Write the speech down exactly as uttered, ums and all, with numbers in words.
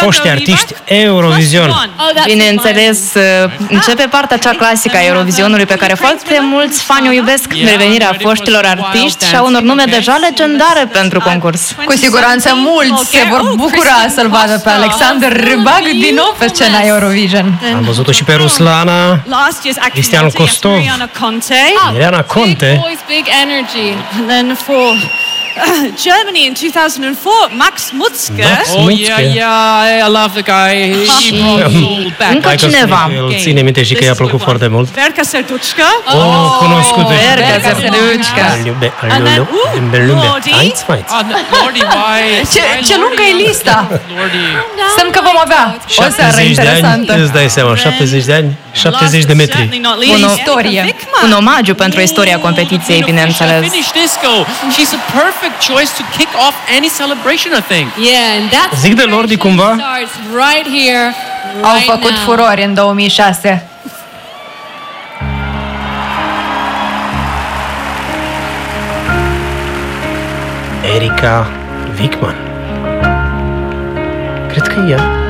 foști artiști Eurovision. Bineînțeles, începe partea cea clasică a Eurovizionului pe care foarte mulți fani o iubesc, revenirea foștilor artiști și a unor nume deja legendare pentru concurs. Cu siguranță mulți se vor bucura să-l vadă pe Alexander Rybak din nou pe scena Eurovision. Am văzut-o și pe Ruslana, Cristian Kostov, Ileana Conte. Germany in two thousand four, Max Mutzke. Oh yeah, yeah, I love the guy. He brought soul back. Încă cineva. Îl ține minte și că i-a plăcut foarte mult. Verka Serduchka. Oh, cunoscută. Verka Serduchka. Lordi, why? Ce, ce lungă e lista! Semn că vom avea o seară interesantă. Îți dai seama, șaptezeci de ani, șaptezeci de metri. Un istorie. Un omagiu pentru istoria competiției, bineînțeles. She's a perfect choice to kick off any celebration, I think. Yeah, and that's Zic de Lordi cumva. starts right here, right Au făcut now. furori în două mii șase. Erika Wigman. Cred că e ea.